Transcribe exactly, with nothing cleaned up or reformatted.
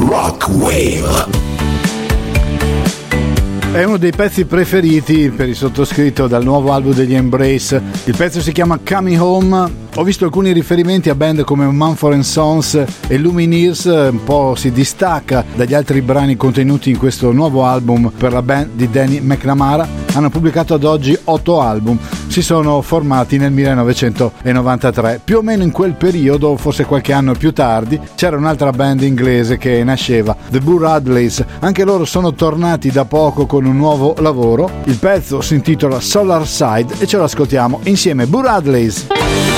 Rock Wave. È uno dei pezzi preferiti per il sottoscritto dal nuovo album degli Embrace. Il pezzo si chiama Coming Home. Ho visto alcuni riferimenti a band come Mumford and Sons e Lumineers, un po' si distacca dagli altri brani contenuti in questo nuovo album per la band di Danny McNamara. Hanno pubblicato ad oggi otto album, si sono formati nel millenovecentonovantatré. Più o meno in quel periodo, forse qualche anno più tardi, c'era un'altra band inglese che nasceva, The Boo Radleys. Anche loro sono tornati da poco con un nuovo lavoro. Il pezzo si intitola Solar Side e ce lo ascoltiamo insieme, Boo Radleys.